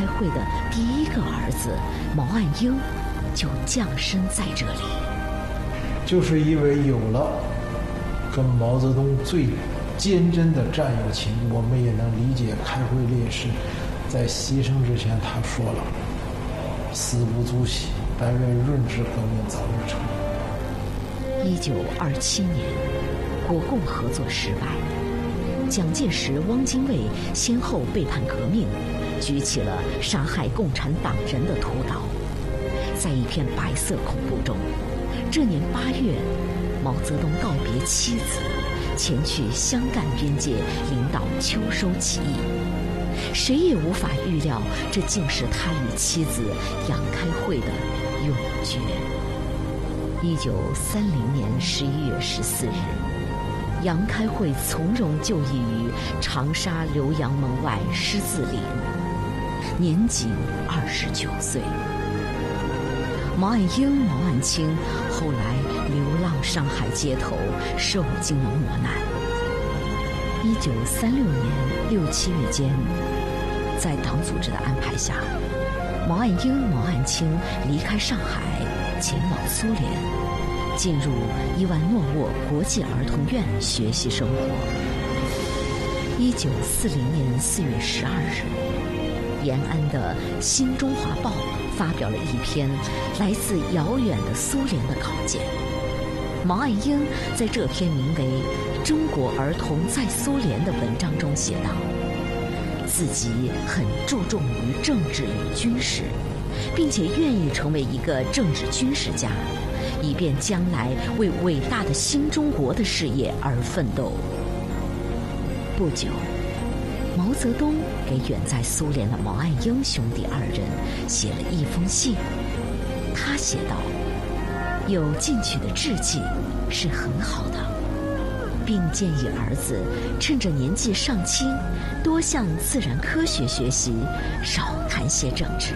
开会的第一个儿子毛岸英就降生在这里。 就是因为有了跟毛泽东最坚贞的战友情，我们也能理解开会烈士在牺牲之前他说了：“死不足惜，但愿润之革命早日成。 ”1927年，国共合作失败，蒋介石、汪精卫先后背叛革命，举起了杀害共产党人的屠刀。在一片白色恐怖中，这年8月，毛泽东告别妻子，前去湘赣边界领导秋收起义。谁也无法预料，这竟是他与妻子杨开慧的永诀。1930年11月14日，杨开慧从容就义于长沙浏阳门外狮子岭，年仅29岁。毛岸英、毛岸青后来流浪上海街头，受尽了磨难。1936年6、7月间，在党组织的安排下，毛岸英、毛岸青离开上海，前往苏联，进入伊万诺沃国际儿童院学习生活。1940年4月12日，延安的《新中华报》发表了一篇来自遥远的苏联的稿件。毛岸英在这篇名为《中国儿童在苏联》的文章中写道，自己很注重于政治与军事，并且愿意成为一个政治军事家，以便将来为伟大的新中国的事业而奋斗。不久，毛泽东给远在苏联的毛岸英兄弟二人写了一封信。他写道：“有进取的志气是很好的，并建议儿子趁着年纪尚轻，多向自然科学学习，少谈些政治。”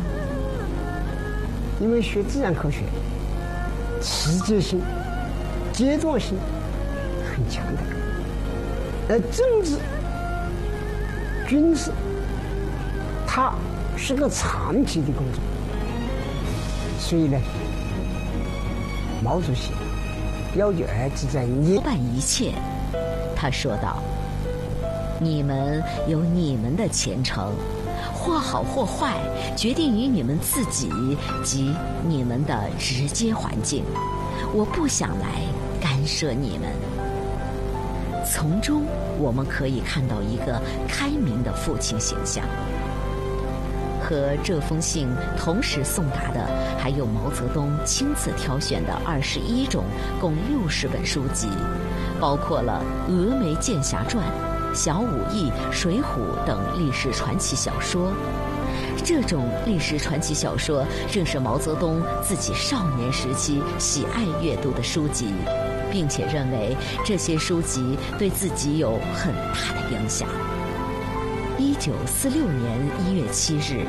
因为学自然科学，世界性、阶段性很强的，而政治、军事，它是个长期的工作，所以呢，毛主席要求儿子在包办一切。他说道：“你们有你们的前程，或好或坏，决定于你们自己及你们的直接环境，我不想来干涉你们。”从中我们可以看到一个开明的父亲形象。和这封信同时送达的还有毛泽东亲自挑选的21种共60本书籍，包括了《峨眉剑侠传》、《小武艺》、《水浒》等历史传奇小说。这种历史传奇小说正是毛泽东自己少年时期喜爱阅读的书籍，并且认为这些书籍对自己有很大的影响。1946年1月7日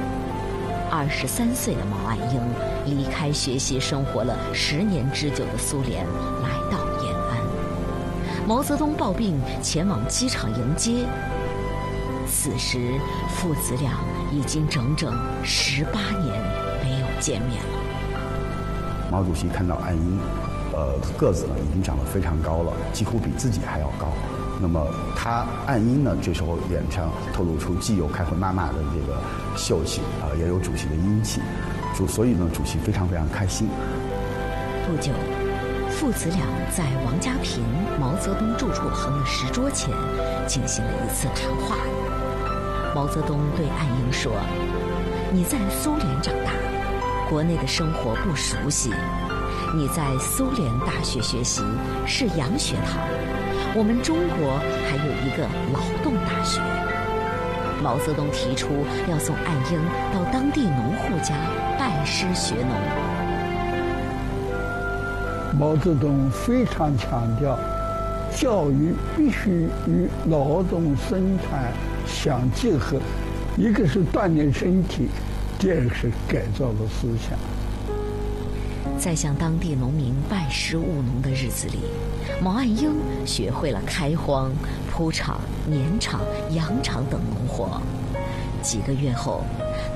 ，23岁的毛岸英离开学习生活了10年之久的苏联，来到延安。毛泽东抱病前往机场迎接。此时，父子俩已经整整18年没有见面了。 毛主席看到岸英，个子呢已经长得非常高了，几乎比自己还要高。那么岸英呢，这时候脸上透露出既有开会妈妈的这个秀气也有主席的英气，所以呢，主席非常非常开心。 不久，父子俩在王家坪毛泽东住处旁的石桌前进行了一次谈话。毛泽东对岸英说：“你在苏联长大，国内的生活不熟悉。你在苏联大学学习是洋学堂，我们中国还有一个劳动大学。”毛泽东提出要送岸英到当地农户家拜师学农。 毛泽东非常强调，教育必须与劳动生产相结合，一个是锻炼身体，第二个是改造的思想。 在向当地农民拜师务农的日子里，毛岸英学会了开荒、铺场、碾场、扬场等农活。几个月后，